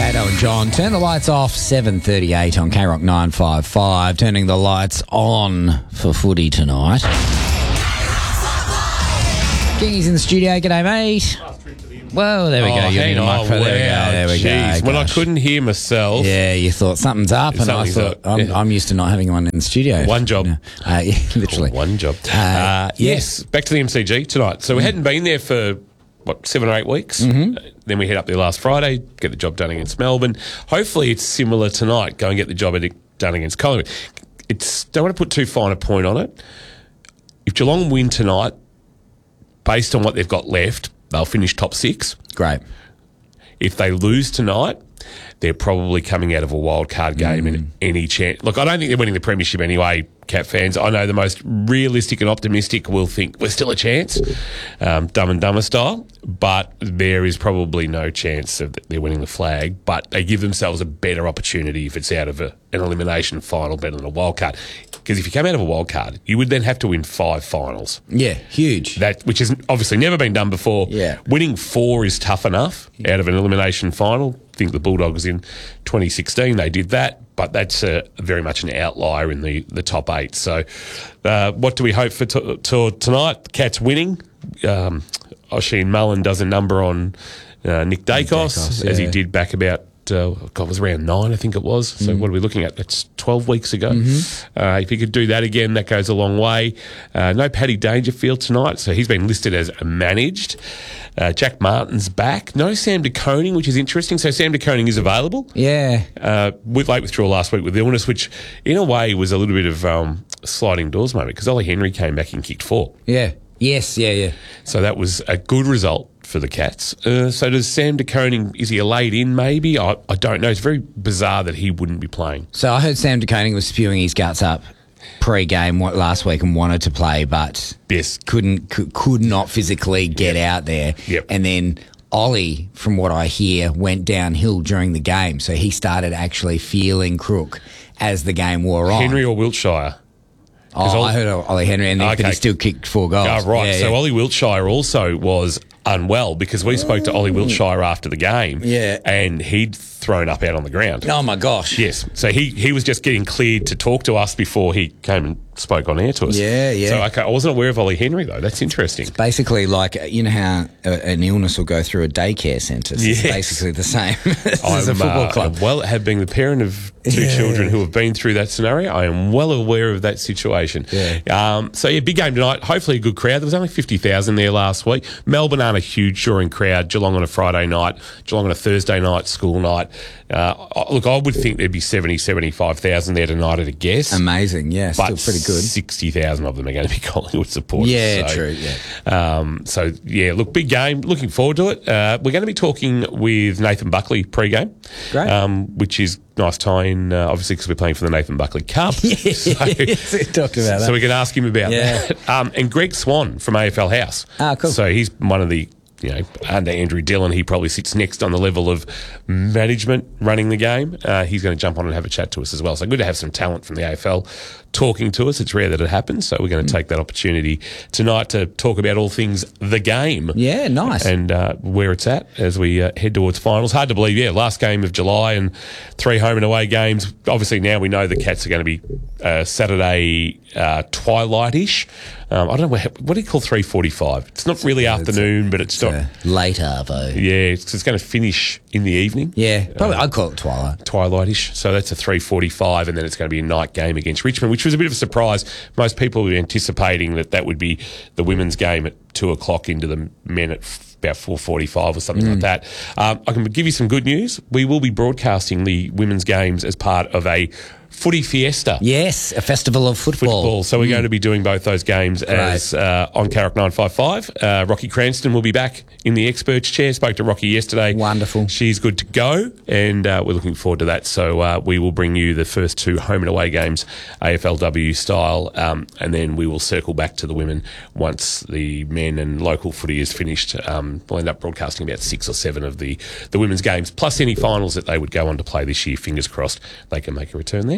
Kato and John, turn the lights off, 7:38 on K-Rock 955, turning the lights on for footy tonight. Kingy's in the studio. G'day, mate. Well, there we go. You need a microphone. There we go. When I couldn't hear myself. Yeah, you thought something's up, and I thought, I'm used to not having one in the studio. One job. Literally. One job. Yes, back to the MCG tonight. So we hadn't been there for, 7 or 8 weeks? Mm-hmm. Then we head up there last Friday, get the job done against Melbourne. Hopefully it's similar tonight, go and get the job done against Collingwood. Don't want to put too fine a point on it. If Geelong win tonight, based on what they've got left, they'll finish top 6. Great. If they lose tonight, they're probably coming out of a wild card game in any chance. Look, I don't think they're winning the premiership anyway, Cat fans. I know the most realistic and optimistic will think we're still a chance, Dumb and Dumber style, but there is probably no chance of they're winning the flag, but they give themselves a better opportunity if it's out of an elimination final better than a wild card. Because if you come out of a wild card, you would then have to win 5 finals. Yeah, huge. Which has obviously never been done before. Yeah. Winning 4 is tough enough out of an elimination final. I think the Bulldogs in 2016, they did that, but that's very much an outlier in the top 8. So what do we hope for tonight? The Cats winning. Oisin Mullen does a number on Nick Dacos, as he did back about, it was around 9, I think it was. So what are we looking at? That's 12 weeks ago. If he could do that again, that goes a long way. No Paddy Dangerfield tonight, so he's been listed as managed. Jack Martin's back. No Sam De Koning, which is interesting. So Sam De Koning is available. Yeah. With late withdrawal last week with illness, which in a way was a little bit of a sliding doors moment because Ollie Henry came back and kicked 4. Yeah. Yes, yeah. So that was a good result for the Cats. So does Sam De Koning, is he a laid in maybe? I don't know. It's very bizarre that he wouldn't be playing. So I heard Sam De Koning was spewing his guts up pre-game last week and wanted to play, but could not physically get out there. Yep. And then Ollie, from what I hear, went downhill during the game. So he started actually feeling crook as the game wore on. Henry or Wiltshire? I heard Ollie Henry, but he still kicked 4 goals. Oh, right. Yeah, so Ollie Wiltshire also was unwell because we spoke to Ollie Wiltshire after the game. Yeah. And he'd thrown up out on the ground. Oh, my gosh. Yes. So he was just getting cleared to talk to us before he came and spoke on air to us. Yeah. So I wasn't aware of Ollie Henry, though. That's interesting. It's basically like, you know how an illness will go through a daycare centre? It's basically the same as a football club. Have been the parent of 2 children who have been through that scenario. I am well aware of that situation. Yeah. Big game tonight. Hopefully a good crowd. There was only 50,000 there last week. Melbourne aren't a huge drawing crowd. Geelong on a Friday night. Geelong on a Thursday night, school night. Look, I would think there'd be 75,000 there tonight at a guess. Amazing, yeah, still pretty good. 60,000 of them are going to be Collingwood supporters. Yeah, true, yeah. Look, big game. Looking forward to it. We're going to be talking with Nathan Buckley pre-game. Great. Which is nice tie-in, obviously, because we're playing for the Nathan Buckley Cup. We talked about that. So we can ask him about that. And Greg Swan from AFL House. Ah, cool. So he's one of the, under Andrew Dillon, he probably sits next on the level of management running the game. He's going to jump on and have a chat to us as well. So good to have some talent from the AFL talking to us. It's rare that it happens, so we're going to take that opportunity tonight to talk about all things the game. Yeah, nice. And where it's at as we head towards finals. Hard to believe, last game of July and 3 home and away games. Obviously now we know the Cats are going to be Saturday twilight-ish. I don't know, what do you call 3:45? It's not really afternoon, but it's not... Late arvo. Yeah, it's going to finish in the evening. Yeah, probably I'd call it twilight. Twilight-ish. So that's a 3:45, and then it's going to be a night game against Richmond, which was a bit of a surprise. Most people were anticipating that would be the women's game at 2 o'clock into the men at about 4:45 or something like that. I can give you some good news. We will be broadcasting the women's games as part of a footy fiesta. Yes, a festival of football. So we're going to be doing both those games as on K-Rock 955. Rocky Cranston will be back in the experts chair. Spoke to Rocky yesterday. Wonderful. She's good to go, and we're looking forward to that. So we will bring you the first 2 home and away games, AFLW style, and then we will circle back to the women once the men and local footy is finished. We'll end up broadcasting about 6 or 7 of the women's games, plus any finals that they would go on to play this year. Fingers crossed they can make a return there.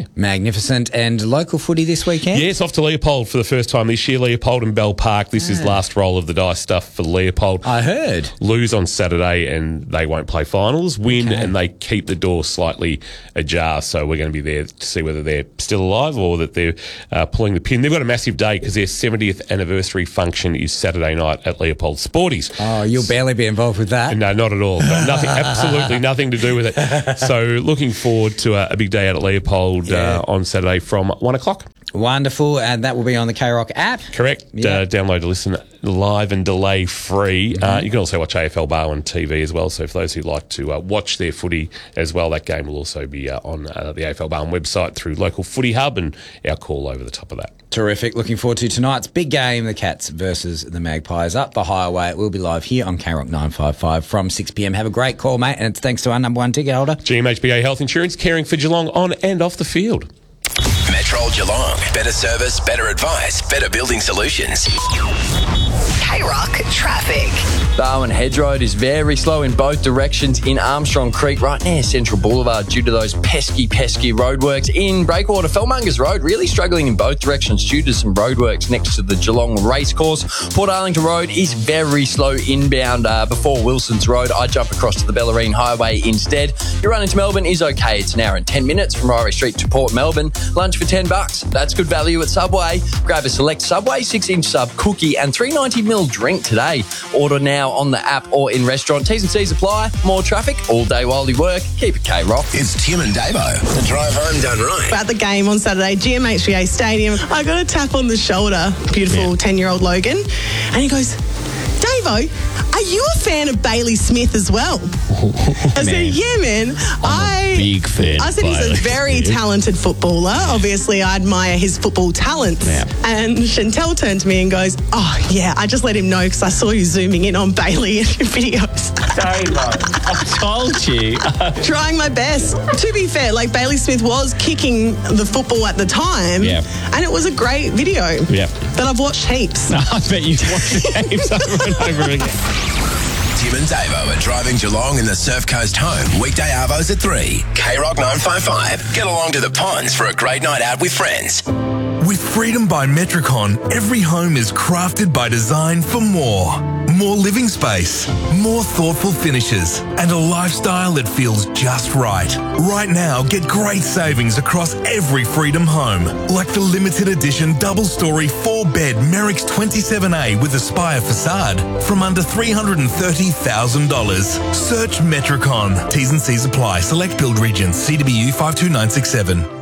Yeah. Magnificent. And local footy this weekend? Yes, off to Leopold for the first time this year. Leopold and Bell Park. This is last roll of the dice stuff for Leopold. I heard. Lose on Saturday and they won't play finals. Win and they keep the door slightly ajar. So we're going to be there to see whether they're still alive or that they're pulling the pin. They've got a massive day because their 70th anniversary function is Saturday night at Leopold Sporties. Oh, you'll barely be involved with that. No, not at all. Nothing, absolutely nothing to do with it. So looking forward to a big day out at Leopold on Saturday from 1 o'clock. Wonderful. And that will be on the K-Rock app? Correct. Yeah. Download to listen live and delay free. You can also watch AFL Barwon TV as well. So for those who like to watch their footy as well, that game will also be on the AFL Barwon website through Local Footy Hub and our call over the top of that. Terrific. Looking forward to tonight's big game, the Cats versus the Magpies. Up the highway. It will be live here on K-Rock 955 from 6 p.m. Have a great call, mate. And it's thanks to our number one ticket holder, GMHBA Health Insurance, caring for Geelong on and off the field. Metro Geelong. Better service, better advice, better building solutions. K-Rock traffic. Barwon Hedge Road is very slow in both directions in Armstrong Creek, right near Central Boulevard, due to those pesky roadworks. In Breakwater, Fellmongers Road, really struggling in both directions due to some roadworks next to the Geelong Racecourse. Port Arlington Road is very slow inbound before Wilson's Road. I jump across to the Bellarine Highway instead. Your run into Melbourne is okay. It's an hour and 10 minutes from Ryrie Street to Port Melbourne. Lunch for $10. That's good value at Subway. Grab a select Subway 6-inch sub cookie and 390ml drink today. Order now on the app or in restaurant. T's and C's apply. More traffic all day while you work. Keep it K-Rock. It's Tim and Davo. The drive home done right. At the game on Saturday, GMHBA Stadium, I got a tap on the shoulder. Beautiful 10-year-old Logan. And he goes, Davo, are you a fan of Bailey Smith as well? I said, yeah, man. I'm a big fan. I said he's a very talented footballer. Obviously, I admire his football talents. Yeah. And Chantel turned to me and goes, oh, yeah, I just let him know because I saw you zooming in on Bailey in your videos. I told you. Trying my best. To be fair, like Bailey Smith was kicking the football at the time. Yeah. And it was a great video. Yeah. That I've watched heaps. I bet you've watched the games over and over again. Tim and Davo are driving Geelong in the Surf Coast home. Weekday arvos at 3. K-Rock 955. Get along to the ponds for a great night out with friends. With Freedom by Metricon, every home is crafted by design for more. More living space, more thoughtful finishes, and a lifestyle that feels just right. Right now, get great savings across every Freedom home, like the limited edition double-storey 4-bed Merrick's 27A with Aspire facade from under $330,000. Search Metricon. T's and C's apply. Select build regions. CWU 52967.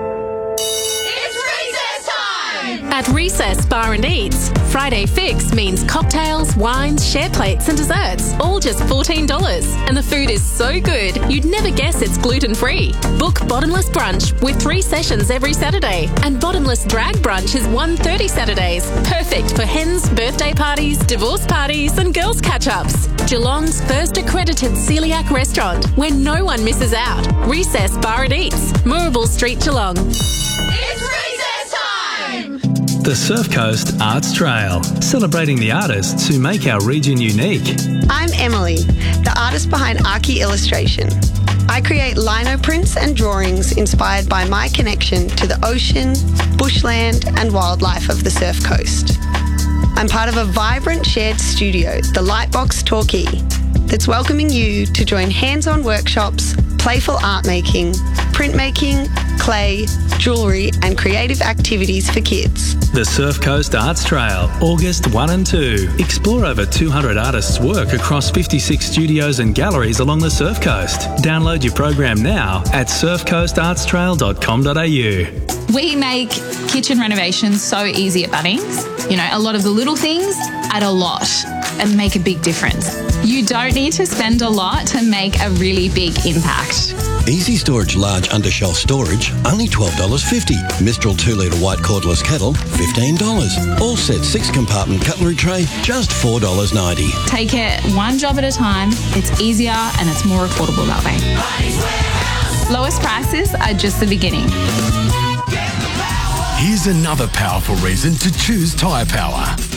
At Recess Bar and Eats, Friday Fix means cocktails, wines, share plates and desserts, all just $14. And the food is so good, you'd never guess it's gluten-free. Book Bottomless Brunch with 3 sessions every Saturday. And Bottomless Drag Brunch is 1:30 Saturdays. Perfect for hens, birthday parties, divorce parties and girls' catch-ups. Geelong's first accredited celiac restaurant where no one misses out. Recess Bar and Eats, Moorabool Street, Geelong. It's recess time! The Surf Coast Arts Trail, celebrating the artists who make our region unique. I'm Emily, the artist behind Archie Illustration. I create lino prints and drawings inspired by my connection to the ocean, bushland and wildlife of the Surf Coast. I'm part of a vibrant shared studio, the Lightbox Torquay, that's welcoming you to join hands-on workshops, playful art making, printmaking, clay, jewellery and creative activities for kids. The Surf Coast Arts Trail, August 1 and 2. Explore over 200 artists' work across 56 studios and galleries along the Surf Coast. Download your program now at surfcoastartstrail.com.au. We make kitchen renovations so easy at Bunnings. You know, a lot of the little things add a lot and make a big difference. You don't need to spend a lot to make a really big impact. Easy Storage Large Undershelf Storage, only $12.50. Mistral 2-litre white cordless kettle, $15. All set 6-compartment cutlery tray, just $4.90. Take it one job at a time. It's easier and it's more affordable that way. Lowest prices are just the beginning. Here's another powerful reason to choose Tyre Power.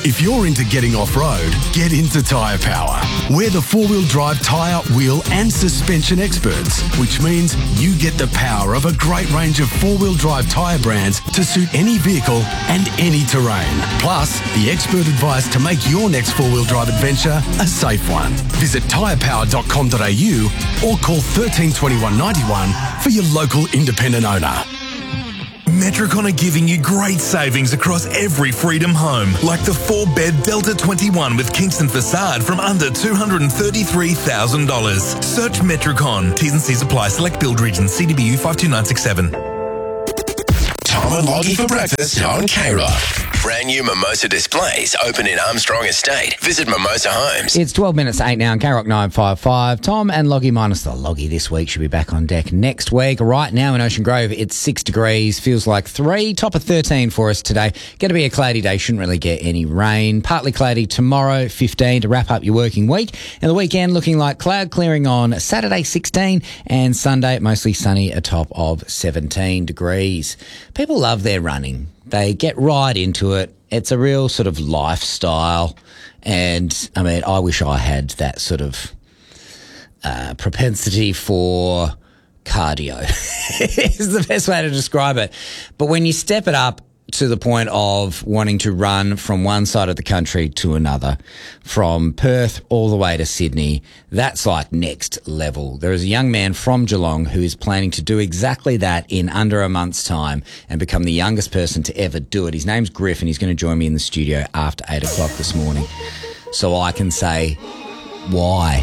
If you're into getting off-road, get into Tyre Power. We're the four-wheel drive tyre, wheel and suspension experts, which means you get the power of a great range of four-wheel drive tyre brands to suit any vehicle and any terrain. Plus, the expert advice to make your next four-wheel drive adventure a safe one. Visit tyrepower.com.au or call 13 21 91 for your local independent owner. Metricon are giving you great savings across every Freedom home, like the 4-bed Delta 21 with Kingston facade from under $233,000. Search Metricon. T's and C's apply. Select build region. CDBU 52967. Tom and Loggy for breakfast on K-Rock. Brand new Mimosa displays open in Armstrong Estate. Visit Mimosa Homes. It's 12 minutes to 8 now on K-Rock 955. Tom and Loggy minus the Loggy this week should be back on deck next week. Right now in Ocean Grove, it's 6 degrees, feels like 3, top of 13 for us today. Going to be a cloudy day, shouldn't really get any rain. Partly cloudy tomorrow, 15 to wrap up your working week. And the weekend looking like cloud clearing on Saturday, 16, and Sunday mostly sunny, a top of 17 degrees. People love their running. They get right into it. It's a real sort of lifestyle. And, I mean, I wish I had that sort of propensity for cardio is the best way to describe it. But when you step it up to the point of wanting to run from one side of the country to another, from Perth all the way to Sydney, that's like next level. There is a young man from Geelong who is planning to do exactly that in under a month's time and become the youngest person to ever do it. His name's Griff, and he's going to join me in the studio after 8 o'clock this morning. So I can say, why?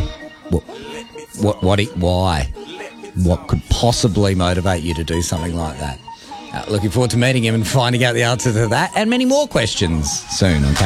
Why? What could possibly motivate you to do something like that? Looking forward to meeting him and finding out the answer to that and many more questions soon. Okay.